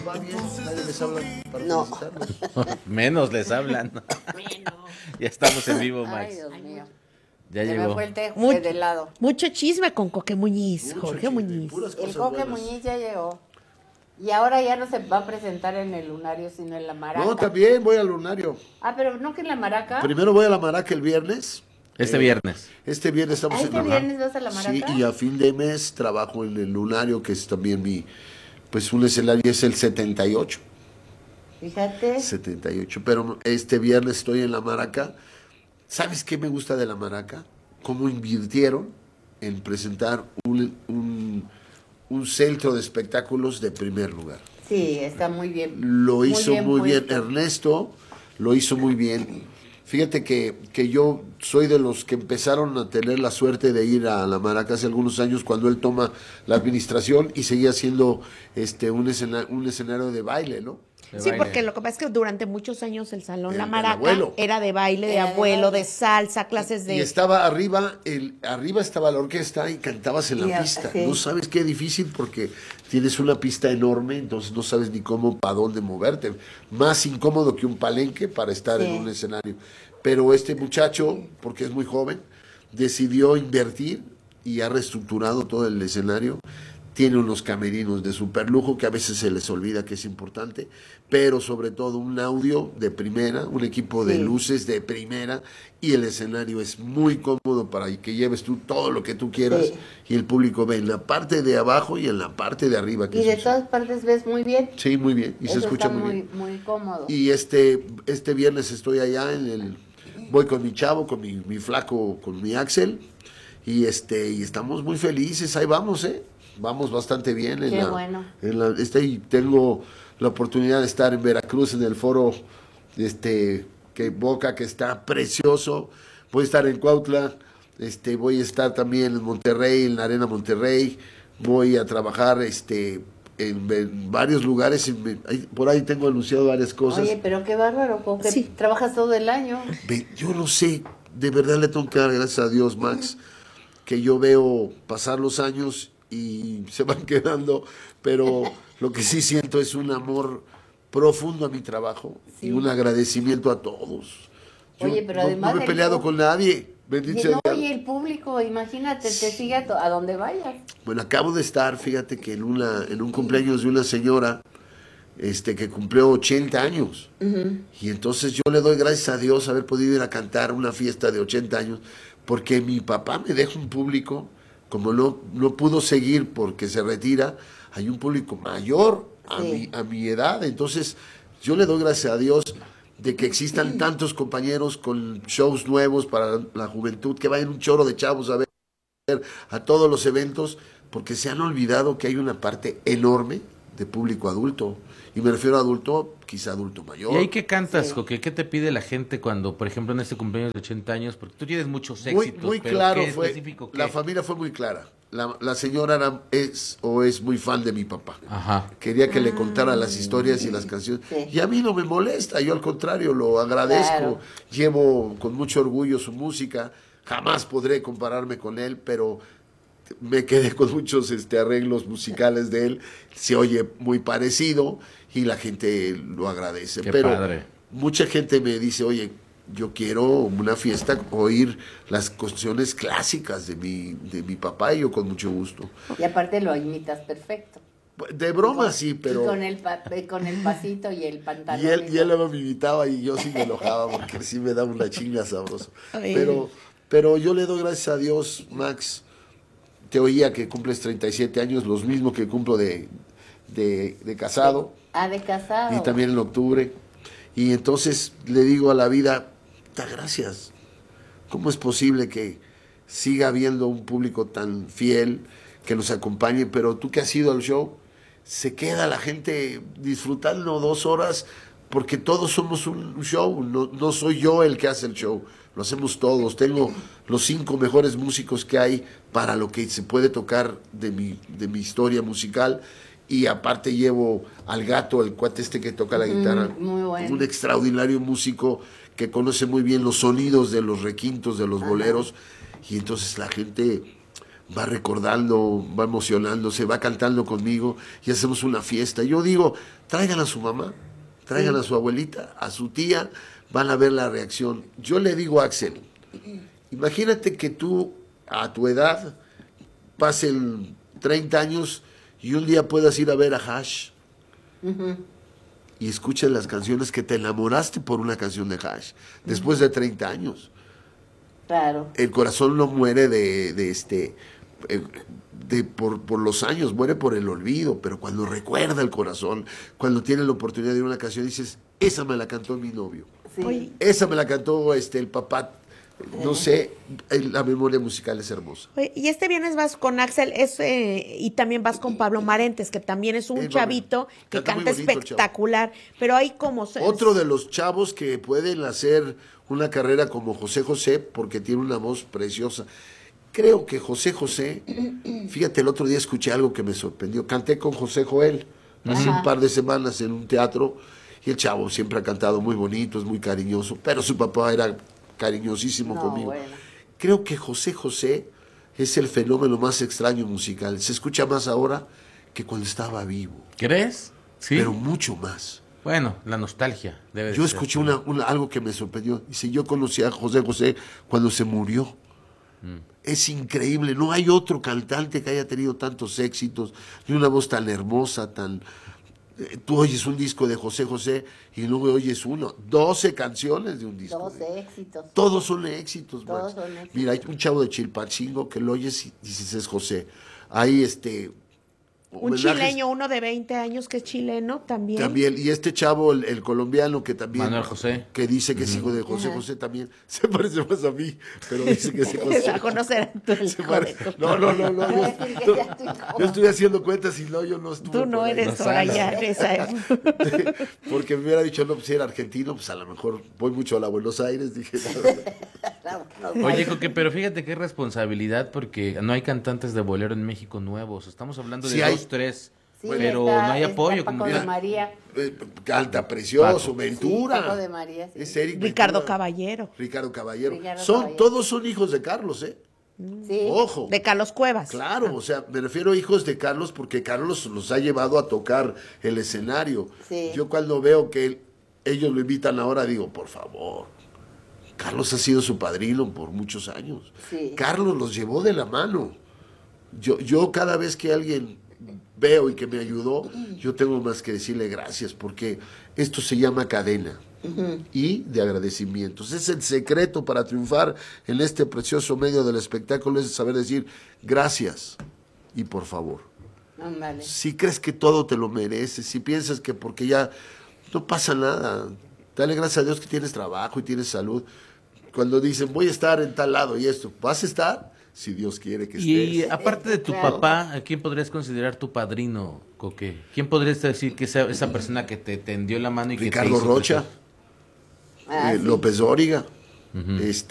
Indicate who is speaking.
Speaker 1: Va bien, nadie les habla para
Speaker 2: No.
Speaker 1: felicitarlos.
Speaker 3: Menos les hablan. Ya estamos en vivo,
Speaker 2: Ay,
Speaker 3: Max.
Speaker 2: Dios mío.
Speaker 3: Ya
Speaker 2: Se me
Speaker 3: llegó.
Speaker 2: fue el té
Speaker 4: Mucho-
Speaker 2: de helado.
Speaker 4: Mucho chisme con Coque Muñiz,
Speaker 1: Mucho
Speaker 4: Jorge
Speaker 1: chisme,
Speaker 4: Muñiz.
Speaker 1: puras
Speaker 2: El
Speaker 1: cosas
Speaker 2: Coque
Speaker 1: buenas.
Speaker 2: Muñiz ya llegó. Y ahora ya no se va a presentar en el Lunario, sino en la Maraca.
Speaker 1: No, también voy al Lunario.
Speaker 2: Ah, pero no que en la Maraca.
Speaker 1: Primero voy a la Maraca el viernes.
Speaker 3: Este viernes.
Speaker 1: Este viernes estamos
Speaker 2: ¿Ah, este
Speaker 1: en
Speaker 2: viernes vas a la Maraca?
Speaker 1: Sí, y a fin de mes trabajo en el Lunario, que es también pues un escenario, es el 78.
Speaker 2: Fíjate.
Speaker 1: 78. Pero este viernes estoy en la Maraca. ¿Sabes qué me gusta de la Maraca? Cómo invirtieron en presentar un centro de espectáculos de primer lugar.
Speaker 2: Sí, está muy bien.
Speaker 1: Lo hizo muy bien.
Speaker 2: puesto.
Speaker 1: Ernesto lo hizo muy bien. Fíjate que yo soy de los que empezaron a tener la suerte de ir a la Maraca hace algunos años cuando él toma la administración y seguía siendo un escenario de baile, ¿no?
Speaker 4: Sí, porque lo que pasa es que durante muchos años el Salón
Speaker 1: El
Speaker 4: La
Speaker 1: del
Speaker 4: Maraca
Speaker 1: abuelo.
Speaker 4: era de baile, de
Speaker 2: Era de
Speaker 4: abuelo,
Speaker 2: baile.
Speaker 4: de salsa, clases
Speaker 1: Y
Speaker 4: de...
Speaker 1: estaba arriba estaba la orquesta y cantabas en la
Speaker 2: Ya,
Speaker 1: pista.
Speaker 2: sí.
Speaker 1: No sabes qué difícil porque tienes una pista enorme, entonces no sabes ni cómo, para dónde moverte. Más incómodo que un palenque para estar
Speaker 2: Sí.
Speaker 1: en un escenario. Pero este muchacho, porque es muy joven, decidió invertir y ha reestructurado todo el escenario. Tiene unos camerinos de super lujo que a veces se les olvida que es importante, pero sobre todo un audio de primera, un equipo de
Speaker 2: Sí.
Speaker 1: luces de primera y el escenario es muy cómodo para que lleves tú todo lo que tú quieras
Speaker 2: Sí.
Speaker 1: y el público ve en la parte de abajo y en la parte de arriba. Que
Speaker 2: Y de
Speaker 1: es-
Speaker 2: todas partes ves muy bien.
Speaker 1: Sí, muy bien, y se
Speaker 2: Eso
Speaker 1: escucha
Speaker 2: está
Speaker 1: muy
Speaker 2: muy,
Speaker 1: bien.
Speaker 2: muy cómodo.
Speaker 1: Y este viernes estoy allá voy con mi chavo, con mi flaco, con mi Axel, y estamos muy felices, ahí vamos, vamos bastante bien.
Speaker 2: Qué bueno.
Speaker 1: Y tengo la oportunidad de estar en Veracruz en el foro, que Boca, que está precioso, voy a estar en Cuautla, voy a estar también en Monterrey, en la Arena Monterrey, voy a trabajar, en varios lugares, por ahí tengo anunciado varias cosas.
Speaker 2: Oye, pero qué bárbaro, con que
Speaker 4: Sí.
Speaker 2: trabajas todo el año.
Speaker 1: Yo no sé, de verdad le tengo que dar gracias a Dios, Max, que yo veo pasar los años y se van quedando, pero lo que sí siento es un amor profundo a mi trabajo y
Speaker 2: Sí.
Speaker 1: un agradecimiento a todos.
Speaker 2: Oye, pero
Speaker 1: no,
Speaker 2: además
Speaker 1: no me he
Speaker 2: el
Speaker 1: peleado
Speaker 2: público-
Speaker 1: con nadie, bendito
Speaker 2: Y,
Speaker 1: sea
Speaker 2: no,
Speaker 1: Dios.
Speaker 2: y el público, imagínate, te sigue a donde vayas.
Speaker 1: Bueno, acabo de estar, fíjate que en un cumpleaños de una señora que cumplió 80 años. Y entonces yo le doy gracias a Dios haber podido ir a cantar una fiesta de 80 años, porque mi papá me deja un público, como no pudo seguir porque se retira, hay un público mayor
Speaker 2: Sí.
Speaker 1: a mi edad. Entonces yo le doy gracias a Dios de que existan tantos compañeros con shows nuevos para la juventud, que vayan un chorro de chavos a ver a todos los eventos, porque se han olvidado que hay una parte enorme de público adulto. Y me refiero a adulto, quizá adulto mayor.
Speaker 3: ¿Y ahí qué cantas,
Speaker 2: Sí.
Speaker 3: Coque? ¿Qué te pide la gente cuando, por ejemplo, en este cumpleaños de 80 años? Porque tú tienes muchos
Speaker 1: Muy,
Speaker 3: éxitos.
Speaker 1: muy
Speaker 3: pero
Speaker 1: claro
Speaker 3: ¿qué
Speaker 1: fue,
Speaker 3: específico qué?
Speaker 1: la familia fue muy clara. La señora es muy fan de mi papá.
Speaker 3: Ajá.
Speaker 1: Quería que le contara las historias y las canciones.
Speaker 2: Sí.
Speaker 1: Y a mí no me molesta, yo al contrario, lo agradezco.
Speaker 2: Claro.
Speaker 1: Llevo con mucho orgullo su música. Jamás podré compararme con él, pero me quedé con muchos arreglos musicales de él. Se oye muy parecido y la gente lo agradece.
Speaker 3: Qué
Speaker 1: pero
Speaker 3: padre.
Speaker 1: mucha gente me dice, oye, yo quiero una fiesta, oír las canciones clásicas de mi papá, y yo con mucho gusto.
Speaker 2: Y aparte lo imitas perfecto.
Speaker 1: De broma sí,
Speaker 2: Y
Speaker 1: pero...
Speaker 2: con el pasito y el pantalón.
Speaker 1: Y él luego me invitaba y yo sí me enojaba porque sí me daba una chinga sabroso.
Speaker 4: Ay.
Speaker 1: Pero yo le doy gracias a Dios, Max. Te oía que cumples 37 años, los mismos que cumplo de casado,
Speaker 2: Ah, de casado.
Speaker 1: y también en octubre. Y entonces le digo a la vida, da gracias. ¿Cómo es posible que siga habiendo un público tan fiel que nos acompañe? Pero tú que has ido al show, se queda la gente disfrutando 2 horas, porque todos somos un show. No soy yo el que hace el show, lo hacemos todos. Tengo los 5 mejores músicos que hay para lo que se puede tocar de mi historia musical. Y aparte llevo al Gato, el cuate que toca la guitarra,
Speaker 2: muy bueno.
Speaker 1: un extraordinario músico que conoce muy bien los sonidos de los requintos, de los boleros, y entonces la gente va recordando, va emocionándose, va cantando conmigo y hacemos una fiesta. Yo digo, traigan a su mamá, traigan a su abuelita, a su tía, van a ver la reacción. Yo le digo a Axel, imagínate que tú, a tu edad, pasen 30 años y un día puedas ir a ver a Hash y escuches las canciones que te enamoraste por una canción de Hash, después de 30 años.
Speaker 2: Claro.
Speaker 1: El corazón no muere por los años, muere por el olvido, pero cuando recuerda el corazón, cuando tiene la oportunidad de ir a una canción, dices, esa me la cantó mi novio,
Speaker 2: Sí.
Speaker 4: Oye,
Speaker 1: esa me la cantó el papá, no sé, la memoria musical es hermosa.
Speaker 4: oye, y este viernes vas con Axel y también vas con Pablo Marentes, que también es un
Speaker 1: Pablo.
Speaker 4: chavito que
Speaker 1: Canta muy
Speaker 4: canta
Speaker 1: bonito el chavo.
Speaker 4: espectacular, pero hay como...
Speaker 1: Otro de los chavos que pueden hacer una carrera como José José, porque tiene una voz preciosa. Creo que José José, fíjate, el otro día escuché algo que me sorprendió. Canté con José Joel hace un par de semanas en un teatro y el chavo siempre ha cantado muy bonito, es muy cariñoso, pero su papá era cariñosísimo
Speaker 2: No,
Speaker 1: conmigo.
Speaker 2: bueno.
Speaker 1: Creo que José José es el fenómeno más extraño musical. Se escucha más ahora que cuando estaba vivo,
Speaker 3: ¿Crees? Sí.
Speaker 1: pero mucho más.
Speaker 3: Bueno, la nostalgia debe
Speaker 1: Yo
Speaker 3: de ser.
Speaker 1: escuché algo que me sorprendió. Dice, yo conocí a José José cuando se murió. Es increíble, no hay otro cantante que haya tenido tantos éxitos, ni una voz tan hermosa, tú oyes un disco de José José y luego oyes 12 canciones de un disco.
Speaker 2: 12 éxitos.
Speaker 1: Todos son éxitos,
Speaker 2: Todos
Speaker 1: Max.
Speaker 2: son éxitos.
Speaker 1: Mira, hay un chavo de Chilpancingo que lo oyes y dices es José. Hay
Speaker 4: Un
Speaker 1: homenajes
Speaker 4: chileño, uno de 20 años que es chileno también.
Speaker 1: también, y este chavo, el colombiano que también...
Speaker 3: Manuel José.
Speaker 1: Que dice que es hijo de José José también. Se parece más a mí, pero dice que es José.
Speaker 4: A conocer tú el
Speaker 1: Se
Speaker 4: hijo
Speaker 1: parece-
Speaker 4: de-
Speaker 1: No.
Speaker 2: No voy a decir que sea tu hijo.
Speaker 1: Yo estoy haciendo cuentas y no, yo no estuve.
Speaker 4: Tú no
Speaker 1: por ahí.
Speaker 4: eres
Speaker 3: No
Speaker 4: por allá
Speaker 3: sabes.
Speaker 4: en esa época.
Speaker 1: Porque me hubiera dicho, no, pues si era argentino, pues a lo mejor voy mucho a la Buenos Aires. Dije, no.
Speaker 3: Oye, Coque, pero fíjate qué responsabilidad porque no hay cantantes de bolero en México nuevos. Estamos hablando de
Speaker 1: Sí hay.
Speaker 3: 2, 3,
Speaker 2: Sí,
Speaker 3: pero
Speaker 2: está-
Speaker 3: no hay
Speaker 2: está
Speaker 3: apoyo.
Speaker 2: Paco
Speaker 3: Como
Speaker 2: de
Speaker 3: que-
Speaker 2: María.
Speaker 1: Canta precioso,
Speaker 3: Paco.
Speaker 1: Ventura.
Speaker 2: Sí, Paco de María, sí.
Speaker 1: Es Eric
Speaker 4: Ricardo
Speaker 1: Ventura.
Speaker 4: Caballero,
Speaker 1: Ricardo Caballero.
Speaker 2: Ricardo
Speaker 1: Son,
Speaker 2: Caballero.
Speaker 1: todos son hijos de Carlos, ¿eh?
Speaker 2: Sí.
Speaker 1: Ojo.
Speaker 4: de Carlos Cuevas.
Speaker 1: Claro, o sea, me refiero a hijos de Carlos porque Carlos los ha llevado a tocar el escenario.
Speaker 2: Sí.
Speaker 1: Yo cuando veo que ellos lo invitan ahora digo, por favor, Carlos ha sido su padrino por muchos años.
Speaker 2: Sí.
Speaker 1: Carlos los llevó de la mano. Yo cada vez que alguien veo y que me ayudó, yo tengo más que decirle gracias porque esto se llama cadena. Y de agradecimientos. Es el secreto para triunfar en este precioso medio del espectáculo, es saber decir gracias y por favor.
Speaker 2: Ándale.
Speaker 1: Si crees que todo te lo mereces, si piensas que porque ya no pasa nada, dale gracias a Dios que tienes trabajo y tienes salud. Cuando dicen voy a estar en tal lado y esto, ¿vas a estar? Si Dios quiere que
Speaker 3: Y
Speaker 1: estés.
Speaker 3: aparte de tu
Speaker 2: Claro.
Speaker 3: papá, ¿a quién podrías considerar tu padrino, Coque? ¿Quién podrías decir que esa persona que te tendió la mano y que te
Speaker 1: Ricardo
Speaker 3: hizo
Speaker 1: Rocha,
Speaker 3: crecer?
Speaker 2: Ah, sí.
Speaker 1: López Dóriga,